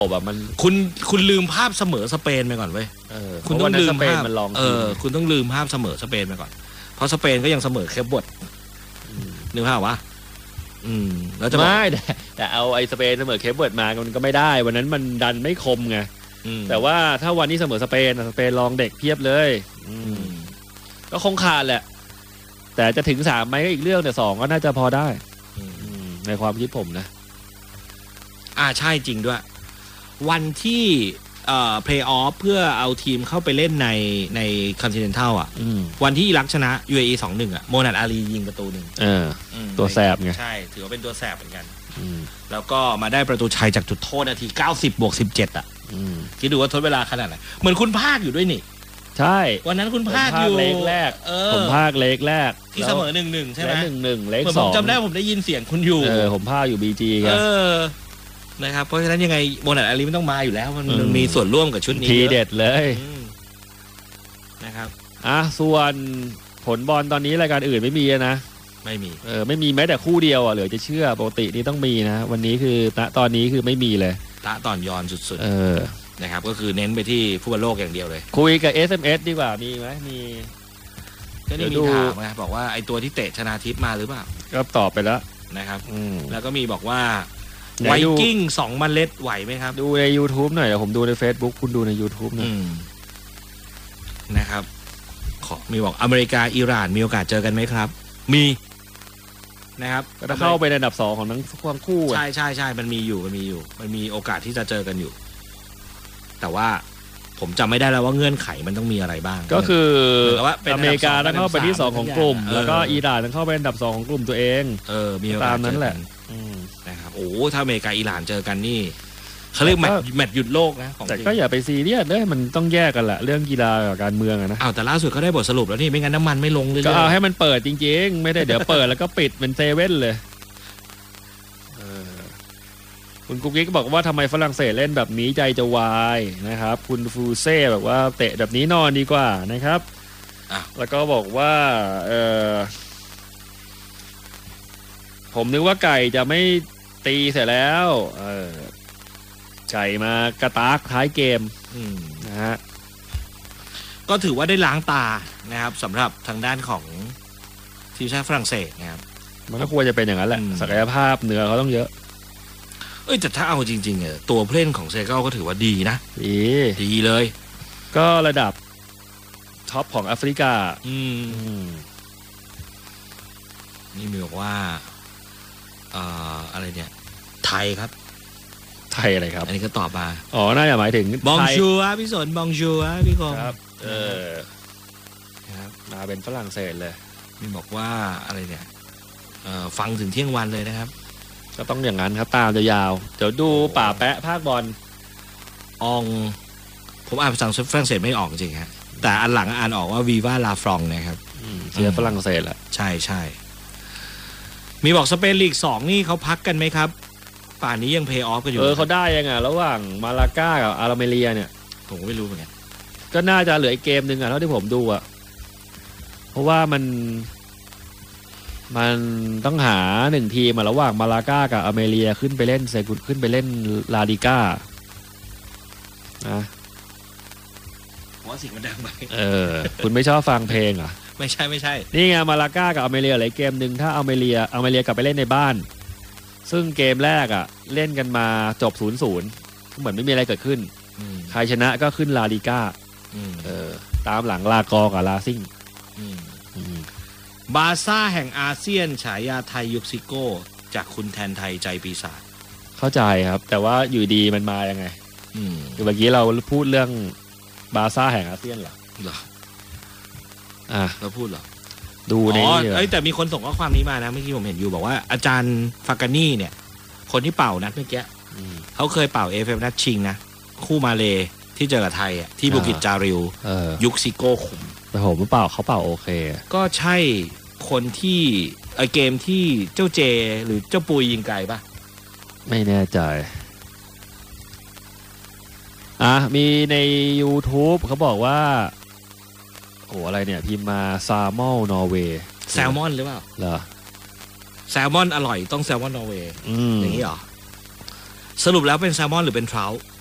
แบบมันคุณลืมภาพเสมอสเปนไปก่อนเว้ยคุณต้องลืมภาพคุณต้องลืมภาพเสมอสเปนไปก่อนเพราะสเปนก็ยังเสมอแค่บทนึกภาพวะแล้วจะไม่แต่เอาไอ้สเปนเสมอเคปเวิร์ดมามันก็ไม่ได้วันนั้นมันดันไม่คมไงแต่ว่าถ้าวันนี้เสมอสเปนลองเด็กเพียบเลยก็คงขาดแหละแต่จะถึง3ไหมก็อีกเรื่องแต่2ก็น่าจะพอได้ในความคิดผมนะใช่จริงด้วยวันที่เพลย์ออฟเพื่อเอาทีมเข้าไปเล่นในคอนติเนนทัลวันที่อิรักชนะ UAE 2-1โมนัดอาลียิงประตูหนึ่งตัวแสบไงใช่ถือว่าเป็นตัวแสบเหมือนกันแล้วก็มาได้ประตูชัยจากจุดโทษนาที90+17คิดดูว่าทดเวลาขนาดไหนเหมือนคุณภาคอยู่ด้วยนี่ใช่วันนั้นคุณภาคอยู่เล็กแรกผมภาคเล็กแรกที่เสมอ 1-1 ใช่ไหม 1-1เล็ก2 ผมจำได้ผมได้ยินเสียงคุณอยู่ผมภาคอยู่ BG กันนะครับเพราะฉะนั้นยังไงโมนัดอาลีไม่ต้องมาอยู่แล้วมันมีส่วนร่วมกับชุดนี้ทีเด็ดเลยนะครับส่วนผลบอลตอนนี้รายการอื่นไม่มีนะไม่มีไม่มีแม้แต่คู่เดียวเหลือจะเชื่อปกตินี่ต้องมีนะวันนี้คือตอนนี้คือไม่มีเลยตอนย้อนสุดๆนะครับก็คือเน้นไปที่ฟุตบอลโลกอย่างเดียวเลยคุยกับ SMS ดีกว่ามีไหมมีก็นี่มีถามนะบอกว่าไอตัวที่เตะชนาทิพย์มาหรือเปล่าก็ตอบไปแล้วนะครับแล้วก็มีบอกว่าไวกิ้ง2เมล็ดไหวไหมครับดูใน YouTube หน่อยเดี๋ยวผมดูใน Facebook คุณดูใน YouTube หน่อยนะครับมีบอกอเมริกาอิหร่านมีโอกาสเจอกันไหมครับมีนะครับก็เข้าไปในอันดับ2ของทั้งคู่ใช่มันมีโอกาสที่จะเจอกันอยู่แต่ว่าผมจำไม่ได้แล้วว่าเงื่อนไขมันต้องมีอะไรบ้างก็คืออเมริกาต้องเข้าไปที่2ของกลุ่มแล้วก็อิหร่านต้องเข้าไปอันดับ2ของกลุ่มตัวเองมีตามนั้นแหละนะครับโอ้ถ้าอเมริกาอิหร่านเจอกันนี่เขาเรียกแมตช์หยุดโลกนะแต่ก็อย่าไปซีเรียสเลยมันต้องแยกกันแหละเรื่องกีฬากับการเมืองนะแต่ล่าสุดเขาได้บทสรุปแล้วนี่ไม่งั้นน้ำมันไม่ลงเลยก็เอาให้มันเปิดจริงๆไม่ได้เดี๋ยวเปิดแล้วก็ปิดเป็นเซเว่นเลยคุณกุ๊กกิ๊กบอกว่าทำไมฝรั่งเศสเล่นแบบนี้ใจจะวายนะครับคุณฟูเซ่แบบว่าเตะแบบนี้นอนดีกว่านะครับแล้วก็บอกว่าผมนึกว่าไก่จะไม่ตีเสร็จแล้วไก่มากระตากท้ายเกมนะฮะก็ถือว่าได้ล้างตานะครับสำหรับทางด้านของทีมชาติฝรั่งเศสนะครับมันก็ควรจะเป็นอย่างนั้นแหละศักยภาพเหนือเขาต้องเยอะแต่ถ้าเอาจริงๆตัวผู้เล่นของเซเกิลก็ถือว่าดีนะดีเลยก็ระดับท็อปของแอฟริกานี่มีบอกว่าอะไรเนี่ยไทยครับไทยอะไรครับอันนี้ก็ตอบมาน่าจะหมายถึงบองชัวพี่สนบองชัวพี่คมครับครับมาเป็นฝรั่งเศสเลยมีบอกว่าอะไรเนี่ยฟังถึงเที่ยงวันเลยนะครับก็ต้องอย่างนั้นครับตามจะยาวเดี๋ยวดูป่าแปะภาคบอลผมอ่านภาษาฝรั่งเศสไม่ออกจริงฮะแต่อันหลังอ่านออกว่าวีวาลาฟรองนะครับเชียร์ฝรั่งเศสแหละใช่มีบอกสเปนลีก2นี่เขาพักกันไหมครับป่านนี้ยังเพย์ออฟกันอยู่เขาได้ยังไงระหว่างมาลาก้ากับอาราเมเลียเนี่ยผมก็ไม่รู้เหมือนกันก็น่าจะเหลืออีกเกมนึงเท่าที่ผมดูเพราะว่ามันต้องหา1ทีมระหว่างมาลาก้ากับอาเมเลียขึ้นไปเล่นเซกุนขึ้นไปเล่นลาลิก้านะว่าสิ่งมันดังไปคุณไม่ชอบฟังเพลงเหรอไม่ใช่นี่ไงมาลาก้ากับอาเมเลียหลายเกมนึงถ้าอาเมเลียกลับไปเล่นในบ้านซึ่งเกมแรกเล่นกันมาจบ 0-0 เหมือนไม่มีอะไรเกิดขึ้นใครชนะก็ขึ้นลาลิก้าตามหลังลากอกับลาซิ่งบาซ่าแห่งอาเซียนฉายาไทยยุคซิโก้จากคุณแทนไทยใจปีศาจเข้าใจครับแต่ว่าอยู่ดีมันมายังไงคือเมื่อกี้เราพูดเรื่องบาซ่าแห่งอาเซียนเหรอเราพูดเหรอดูในแต่มีคนส่งข้อความนี้มานะเมื่อกี้ผมเห็นอยู่บอกว่าอาจารย์ฟากานี่เนี่ยคนที่เป่านัดเมื่อกี้เขาเคยเป่าเอฟเอฟนัดชิงนะคู่มาเลที่เจอกับไทยที่บุกิจจาริวยุคซิโก้ขุมแต่ผมไม่เป่าเขาเป่าโอเคก็ใช่คนที่เกมที่เจ้าเจหรือเจ้าปุยยิงไกลปะไม่แน่ใจมีใน YouTube เขาบอกว่าอะไรเนี่ยพิมพ์มาแซลมอนนอร์เวย์แซลมอนหรือเปล่าเหรอแซลมอนอร่อยต้องแซลมอนนอร์เวย์อย่างนี้เหรอสรุปแล้วเป็นแซลมอนหรือเป็นทรา